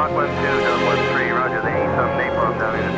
Mach 1-2, Delta 1-3, roger, the sub napalm down in